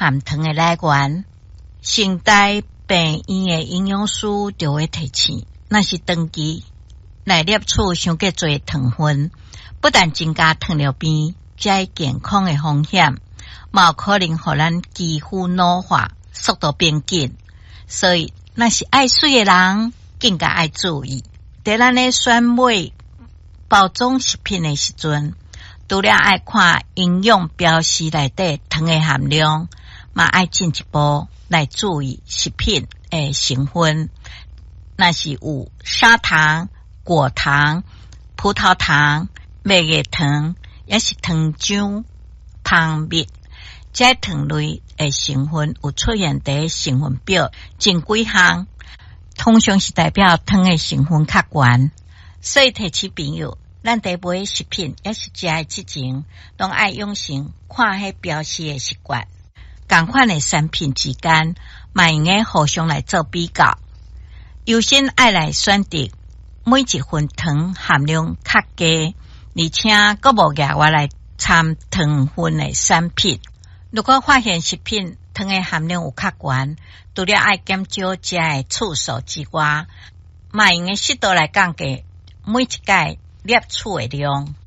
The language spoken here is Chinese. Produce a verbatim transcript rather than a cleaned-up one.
含糖的来源。现代病院的营养师就会提醒，若是长期来摄取伤过多糖分，不但增加糖尿病这健康的风险，嘛有可能互咱肌肤老化速度变紧。所以若是爱水的人更加爱注意，在咱咧选买包装食品的时阵，除了爱看营养标示内底糖的含量，嘛爱进一步来注意食品的成分。若是有砂糖、果糖、葡萄糖、麦芽糖，也是糖浆、蜂蜜，这糖类的成分有出现在成分表前几项，通常是代表糖的成分较悬。所以提醒朋友，咱在买食品也是食的之前，拢爱养成看迄标示的习惯。同款的产品之间，嘛用个互相来做比较，优先爱来选择每一份糖含量较低，而且阁无额外来掺糖分的产品。如果发现食品糖的含量有较悬，除了爱减少食的次数之外，嘛用个适度来降低每一届摄取的量。